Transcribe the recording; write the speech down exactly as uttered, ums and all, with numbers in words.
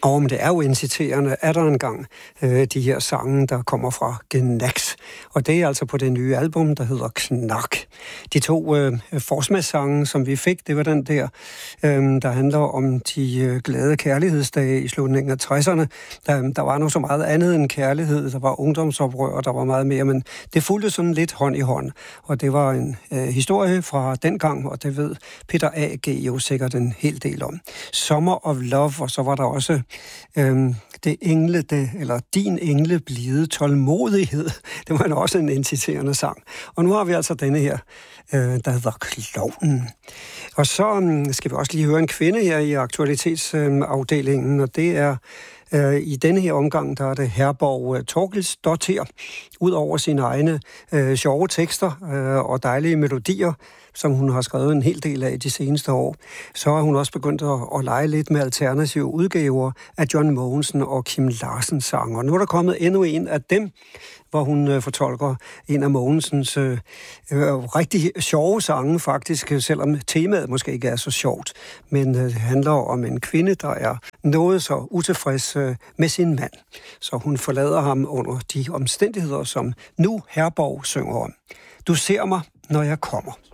Og men det er jo inciterende, er der engang øh, de her sange, der kommer fra Gnags. Og det er altså på det nye album, der hedder Knak. De to øh, Forsmadssange, som vi fik, det var den der, øh, der handler om de øh, glade kærlighedsdage i slutningen af tresserne. Der, der var noget så meget andet end kærlighed. Der var ungdomsoprør, der var meget mere, men det fulgte sådan lidt hånd i hånd. Og det var en øh, historie fra den gang, og det ved Peter A G jo sikkert en hel del om. Summer of Love, og så var der også Øhm, det engle, det, eller din engle blide tålmodighed. Det var også en inciterende sang. Og nu har vi altså denne her, øh, der hedder Klovnen. Og så um, skal vi også lige høre en kvinde her i aktualitetsafdelingen, øh, og det er øh, i denne her omgang, der er det Herborg øh, Torkilsdottir, ud over sine egne øh, sjove tekster øh, og dejlige melodier, som hun har skrevet en hel del af de seneste år, så har hun også begyndt at, at lege lidt med alternative udgaver af John Mogensen og Kim Larsens sanger. Nu er der kommet endnu en af dem, hvor hun øh, fortolker en af Mogensens øh, øh, rigtig sjove sange faktisk, selvom temaet måske ikke er så sjovt, men øh, handler om en kvinde, der er noget så utilfreds øh, med sin mand. Så hun forlader ham under de omstændigheder, som nu Herborg synger om. Du ser mig, når jeg kommer.